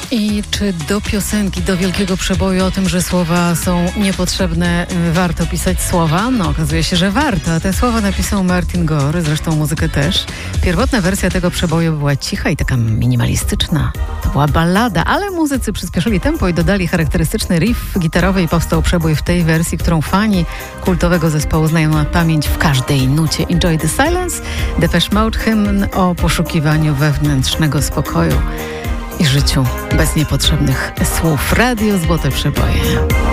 I czy do piosenki, do wielkiego przeboju o tym, że słowa są niepotrzebne, warto pisać słowa? No, okazuje się, że warto. A te słowa napisał Martin Gore, zresztą muzykę też. Pierwotna wersja tego przeboju była cicha i taka minimalistyczna. To była ballada, ale muzycy przyspieszyli tempo i dodali charakterystyczny riff gitarowy i powstał przebój w tej wersji, którą fani kultowego zespołu znają na pamięć w każdej nucie. Enjoy the Silence, Depeche Mode, hymn o poszukiwaniu wewnętrznego spokoju i życiu bez niepotrzebnych słów. Radio Złote Przeboje.